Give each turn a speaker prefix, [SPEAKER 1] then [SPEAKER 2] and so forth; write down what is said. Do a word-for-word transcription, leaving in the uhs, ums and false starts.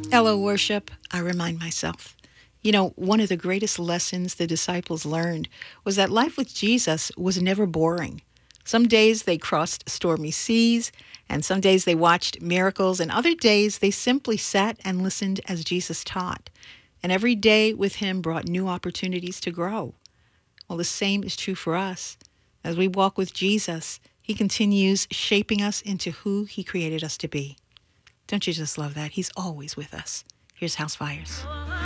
[SPEAKER 1] Hello, worship, I remind myself. You know, one of the greatest lessons the disciples learned was that life with Jesus was never boring. Some days they crossed stormy seas, and some days they watched miracles, and other days they simply sat and listened as Jesus taught. And every day with him brought new opportunities to grow. Well, the same is true for us. As we walk with Jesus, he continues shaping us into who he created us to be. Don't you just love that? He's always with us. Here's House Fires.